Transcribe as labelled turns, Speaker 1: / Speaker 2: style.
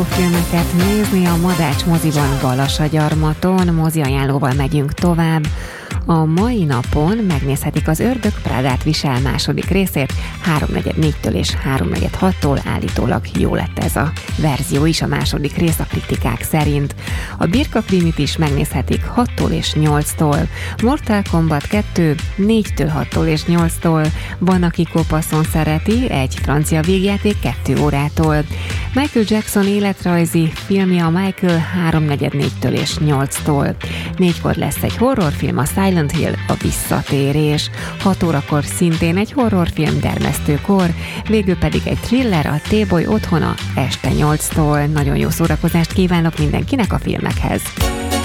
Speaker 1: Filmeket nézni a Madács moziban Balassagyarmaton, mozi ajánlóval megyünk tovább. A mai napon megnézhetik az Ördög Prádát visel második részét, 3:44-től és 3:46-tól állítólag jó lett ez a verzió is, a második rész a kritikák szerint. A Birka krimit is megnézhetik 6-tól és 8-tól. Mortal Kombat 2 4-től 6-tól és 8-tól. Van, aki kopaszon szereti, egy francia végjáték 2 órától. Michael Jackson életrajzi filmje a Michael 3:44-től és 8-tól. 4-kor lesz egy horrorfilm, a Silent Hill, a visszatérés. 6 órakor szintén egy horrorfilm, dermesztőkor, végül pedig egy thriller, a T-Boy otthona este 8-tól. Nagyon jó szórakozást kívánok mindenkinek a filmekhez!